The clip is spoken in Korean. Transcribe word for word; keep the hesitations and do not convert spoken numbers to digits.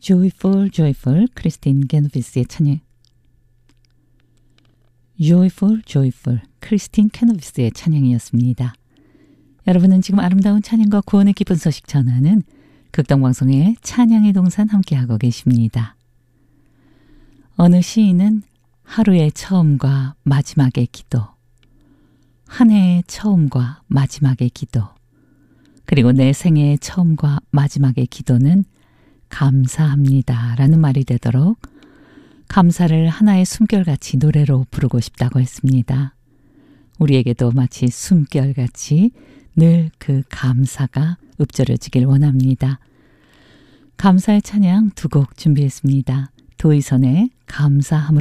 Joyful, Joyful, 크리스틴 게노비스의 찬양. Joyful, Joyful, 크리스틴 게노비스의 찬양이었습니다. 여러분은 지금 아름다운 찬양과 구원의 기쁜 소식 전하는 극동방송의 찬양의 동산 함께하고 계십니다. 어느 시인은 하루의 처음과 마지막의 기도, 한 해의 처음과 마지막의 기도, 그리고 내 생애의 처음과 마지막의 기도는 감사합니다 라는 말이 되도록 감사를 하나의 숨결같이 노래로 부르고 싶다고 했습니다. 우리에게도 마치 숨결같이 늘 그 감사가 읊조려지길 원합니다. 감사의 찬양 두 곡 준비했습니다. 도이선의 감사함으로